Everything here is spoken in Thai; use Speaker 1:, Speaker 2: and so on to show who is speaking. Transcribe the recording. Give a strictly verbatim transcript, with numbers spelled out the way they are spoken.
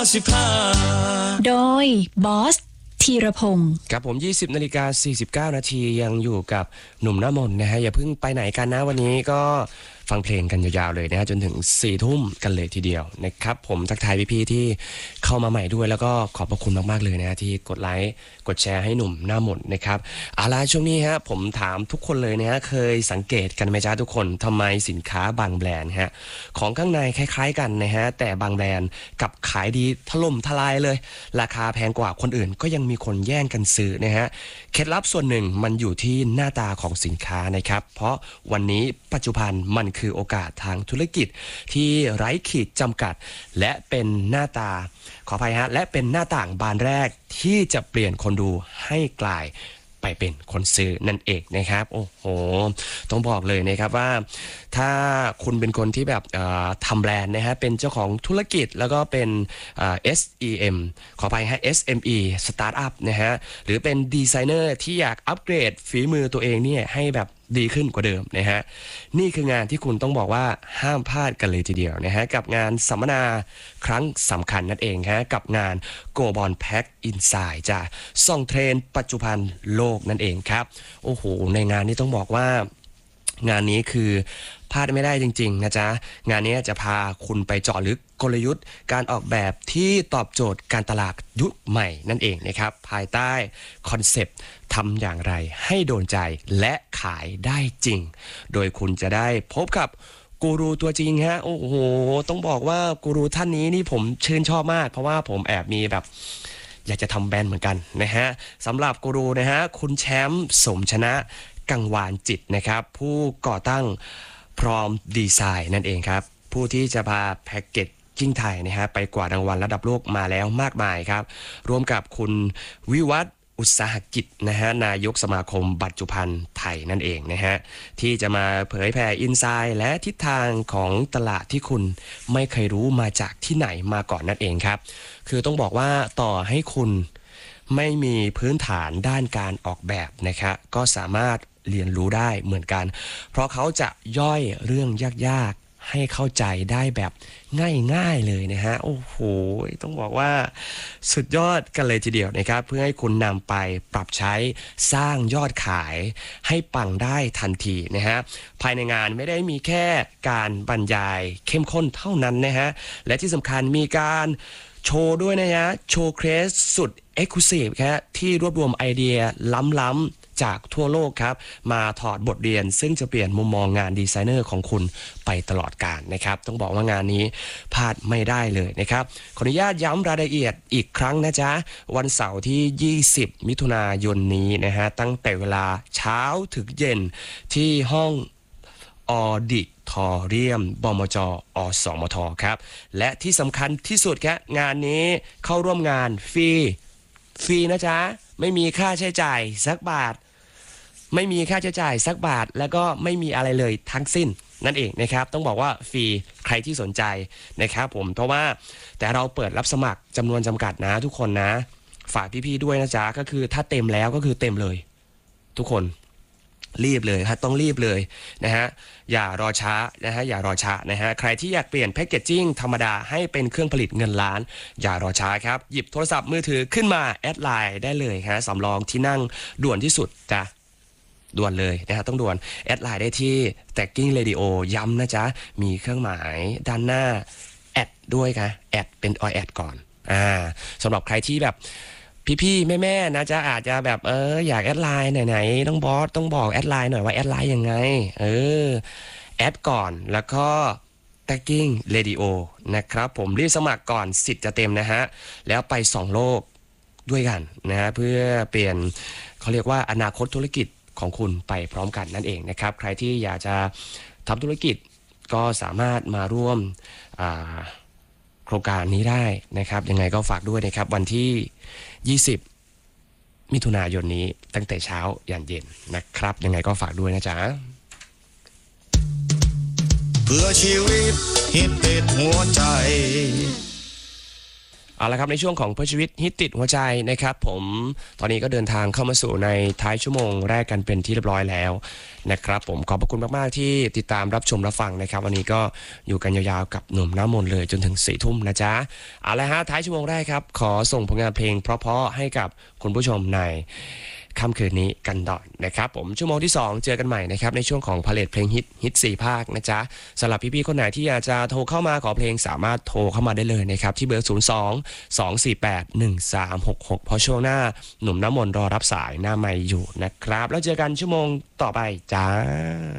Speaker 1: สิบห้า
Speaker 2: โดยบอสธีรพงศ์
Speaker 3: ครับผมยี่สิบนาฬิกาสี่สิบเก้านาทียังอยู่กับหนุ่มหน้ามนนะฮะอย่าเพิ่งไปไหนกันนะวันนี้ก็ฟังเพลงกันยาวๆเลยนะฮะจนถึงสี่ทุ่มกันเลยทีเดียวนะครับผมทักทายพี่ๆที่เข้ามาใหม่ด้วยแล้วก็ขอบพระคุณมากๆเลยนะฮะที่กดไลค์กดแชร์ให้หนุ่มหน้ามนนะครับเอาล่ะช่วงนี้ฮะผมถามทุกคนเลยนะฮะเคยสังเกตกันไหมจ๊ะทุกคนทำไมสินค้าบางแบรนด์ฮะของข้างในคล้ายๆกันนะฮะแต่บางแบรนด์กับขายดีถล่มทลายเลยราคาแพงกว่าคนอื่นก็ยังมีคนแย่งกันซื้อนะฮะเคล็ดลับส่วนหนึ่งมันอยู่ที่หน้าตาของสินค้านะครับเพราะวันนี้ปัจจุบันมันคือโอกาสทางธุรกิจที่ไร้ขีดจำกัดและเป็นหน้าตาขออภัยฮะและเป็นหน้าต่างบานแรกที่จะเปลี่ยนคนดูให้กลายไปเป็นคนซื้อนั่นเองนะครับโอ้โหต้องบอกเลยนะครับว่าถ้าคุณเป็นคนที่แบบทำแบรนด์นะฮะเป็นเจ้าของธุรกิจแล้วก็เป็น เอส อี เอ็ม ขอไปให้ เอส เอ็ม อี Startup นะฮะหรือเป็นดีไซเนอร์ที่อยากอัปเกรดฝีมือตัวเองเนี่ยให้แบบดีขึ้นกว่าเดิมนะฮะนี่คืองานที่คุณต้องบอกว่าห้ามพลาดกันเลยทีเดียวนะฮะกับงานสัมมนาครั้งสำคัญนั่นเองฮะกับงาน Go Bond Pack Inside จ้ะส่องเทรนด์ปัจจุบันโลกนั่นเองครับโอ้โหในงานนี้ต้องบอกว่างานนี้คือพลาดไม่ได้จริงๆนะจ๊ะงานนี้จะพาคุณไปเจาะลึกกลยุทธ์การออกแบบที่ตอบโจทย์การตลาดยุคใหม่นั่นเองนะครับภายใต้คอนเซปต์ทำอย่างไรให้โดนใจและขายได้จริงโดยคุณจะได้พบกับกูรูตัวจริงฮะโอ้โหต้องบอกว่ากูรูท่านนี้นี่ผมชื่นชอบมากเพราะว่าผมแอบมีแบบอยากจะทำแบรนด์เหมือนกันนะฮะสำหรับกูรูนะฮะคุณแชมป์สมชนะกังวานจิตนะครับผู้ก่อตั้งพร้อมดีไซน์นั่นเองครับผู้ที่จะพาแพ็กเกจจิ้งไทยนะฮะไปกว่ารางวัลระดับโลกมาแล้วมากมายครับร่วมกับคุณวิวัฒน์อุตสาหกิจนะฮะนายกสมาคมบัตรจุภัณฑ์ไทยนั่นเองนะฮะที่จะมาเผยแผ่อินไซด์และทิศทางของตลาดที่คุณไม่เคยรู้มาจากที่ไหนมาก่อนนั่นเองครับคือต้องบอกว่าต่อให้คุณไม่มีพื้นฐานด้านการออกแบบนะครับก็สามารถเรียนรู้ได้เหมือนกันเพราะเขาจะย่อยเรื่องยากๆให้เข้าใจได้แบบง่ายๆเลยนะฮะโอ้โหต้องบอกว่าสุดยอดกันเลยทีเดียวนะครับเพื่อให้คุณนำไปปรับใช้สร้างยอดขายให้ปังได้ทันทีนะฮะภายในงานไม่ได้มีแค่การบรรยายเข้มข้นเท่านั้นนะฮะและที่สำคัญมีการโชว์ด้วยนะฮะโชว์เคสสุด Exclusive ครับที่รวบรวมไอเดียล้ำๆจากทั่วโลกครับมาถอดบทเรียนซึ่งจะเปลี่ยนมุมมองงานดีไซเนอร์ของคุณไปตลอดกาลนะครับต้องบอกว่างานนี้พลาดไม่ได้เลยนะครับขออนุญาตย้ำรายละเอียดอีกครั้งนะจ๊ะวันเสาร์ที่ยี่สิบมิถุนายนนี้นะฮะตั้งแต่เวลาเช้าถึงเย็นที่ห้องออดิทอเรียมบมจอสมทครับและที่สำคัญที่สุดครับงานนี้เข้าร่วมงานฟรีฟรีนะจ๊ะไม่มีค่าใช้จ่ายสักบาทไม่มีค่าใช้จ่ายสักบาทแล้วก็ไม่มีอะไรเลยทั้งสิ้นนั่นเองนะครับต้องบอกว่าฟรีใครที่สนใจนะครับผมเพราะว่าแต่เราเปิดรับสมัครจำนวนจำกัดนะทุกคนนะฝากพี่ๆด้วยนะจ๊ะก็คือถ้าเต็มแล้วก็คือเต็มเลยทุกคนรีบเลยฮะต้องรีบเลยนะฮะอย่ารอช้านะฮะอย่ารอช้านะฮะใครที่อยากเปลี่ยนแพคเกจจิ้งธรรมดาให้เป็นเครื่องผลิตเงินล้านอย่ารอช้าครับหยิบโทรศัพท์มือถือขึ้นมาแอดไลน์ได้เลยฮะสำรองที่นั่งด่วนที่สุดจ้ะด่วนเลยนะฮะต้องด่วนแอดไลน์ได้ที่ Tagging Radio ย้ำนะจ๊ะมีเครื่องหมายด้านหน้าแอดด้วยค่ะแอดเป็นออยแอดก่อนอ่าสำหรับใครที่แบบพี่ๆแม่ๆนะจ๊ะอาจจะแบบเอออยากแอดไลน์ไหนๆต้องบอสต้องบอกแอดไลน์หน่อยว่าแอดไลน์ยังไงเออแอดก่อนแล้วก็ Tagging Radio นะครับผมรีบสมัครก่อนสิทธิ์จะเต็มนะฮะแล้วไปส่องโลกด้วยกันนะฮะเพื่อเปลี่ยนเขาเรียกว่าอนาคตธุรกิจของคุณไปพร้อมกันนั่นเองนะครับใครที่อยากจะทำธุรกิจก็สามารถมาร่วมโครงการนี้ได้นะครับยังไงก็ฝากด้วยนะครับวันที่ยี่สิบมิถุนายนนี้ตั้งแต่เช้ายันเย็นนะครับยังไงก็ฝากด้วยนะจ๊ะ
Speaker 1: เพื่อชีวิตฮิตติดหัวใจ
Speaker 3: เอาละครับในช่วงของเพื่อชีวิตฮิตติดหัวใจนะครับผมตอนนี้ก็เดินทางเข้ามาสู่ในท้ายชั่วโมงแรกกันเป็นที่เรียบร้อยแล้วนะครับผมขอบพระคุณมากๆที่ติดตามรับชมรับฟังนะครับวันนี้ก็อยู่กันยาวๆกับหนุ่มน้ำมนต์เลยจนถึงสี่ทุ่มนะจ๊ะเอาละฮะท้ายชั่วโมงแรกครับขอส่งผลงานเพลงเพราะๆให้กับคุณผู้ชมในค่ำคืนนี้กันต่อนะครับผมชั่วโมงที่สองเจอกันใหม่นะครับในช่วงของพาเลทเพลงฮิตฮิตสี่ภาคนะจ๊ะสำหรับพี่ๆคนไหนที่อยากจะโทรเข้ามาขอเพลงสามารถโทรเข้ามาได้เลยนะครับที่เบอร์ศูนย์ สอง สอง สี่ แปด หนึ่ง สาม หก หกเพราะช่วงหน้าหนุ่มน้ำมนต์รอรับสายหน้าไมค์อยู่นะครับแล้วเจอกันชั่วโมงต่อไปจ้า